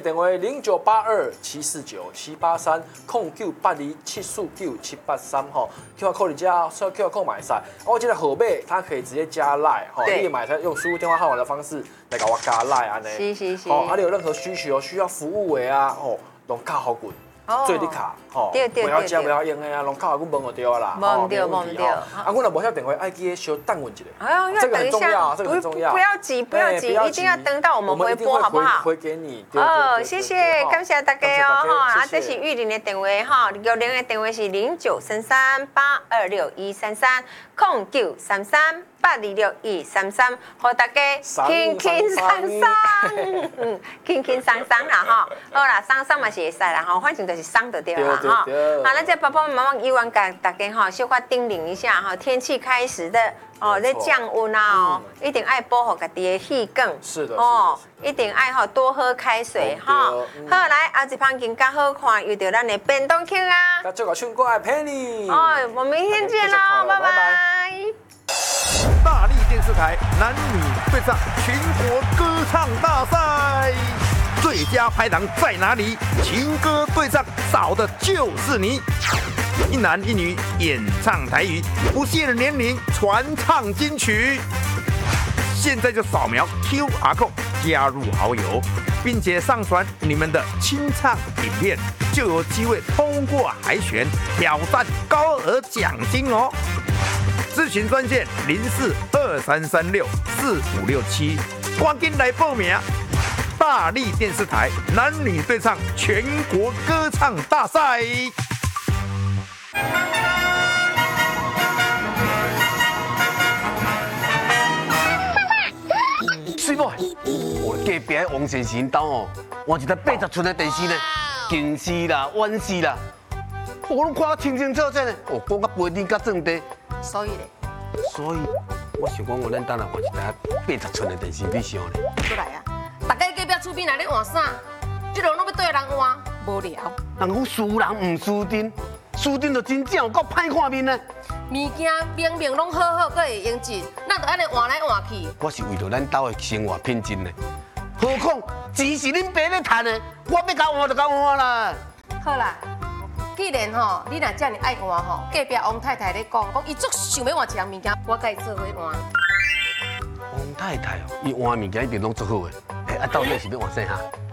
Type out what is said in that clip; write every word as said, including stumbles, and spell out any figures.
电话零九八二七四九七八三，空九八二七四九七八三吼 ，Q R code 你加，说 Q R code 买赛。我记得后背它可以直接加 Line 哈，你也买菜用输入电话号码的方式来给我加 Line 安尼。 是是是。 哦，啊，你有任何需求需要服务的啊，哦，拢卡好滚。最你卡，吼，不要食不要用的啊，拢靠我问就对啊啦， 问对问对。啊， 我若无晓电话，爱记稍等我一下。 哎呦， 这个很重要，这个很重要。 不要急，不要急，一定要等到我们回播，好不好？ 回给你。 哦，谢谢，感谢大家哦，哈，啊，这是玉玲的电话哈，玉玲的电话是零九三三八二六一三三，空九三三八二六一三三，和大家轻轻松松，嗯，轻轻松松啦哈，好啦，松松嘛是会使啦哈，反正就是松就对啦哈。好，那这爸爸妈妈希望给大家哈，小可叮咛一下哈，天气开始的哦，在降温啊哦，一定爱保护家己的气管。 是的。 哦，一定爱哈多喝开水哈。好，来后一盘更加好看，又到咱的便当圈啊。 那这个唱歌爱陪你。 哦，我们明天见喽，拜拜。 大力电视台男女对唱全国歌唱大赛，最佳拍档在哪里？情歌对唱少的就是你。一男一女演唱台语，不限年龄，传唱金曲。现在就扫描 Q R code 加入好友，并且上传你们的清唱影片，就有机会通过海选，挑战高额奖金哦。咨询专线零四二三三六四五六七，赶紧来报名！大力电视台男女对唱全国歌唱大赛。 水某，我隔壁的王先生家哦，换一台八十寸的电视呢，近视啦、远视啦，我拢看得清清楚楚呢。哦，讲到背顶甲正地。 所以咧， 所以我想讲，我咱等下换一台八十寸的电视，你想咧？ 过来啊！大家隔壁厝边来咧换啥？这种拢要对人换，无聊。 人讲输人唔输阵，输阵就真正有够歹看面呢。 物件明明拢好好，阁会用钱，那就安尼换来换去。 我是为了咱家的生活品质呢。何况钱是恁爸咧赚的，我要甲换就甲换啦。 好啦。既然吼，你若这么爱换吼，隔壁王太太咧讲，讲伊足想要换一样物件，我甲伊做伙换。 王太太哦，伊换物件一定拢足好诶。哎，啊，到底是要换啥哈？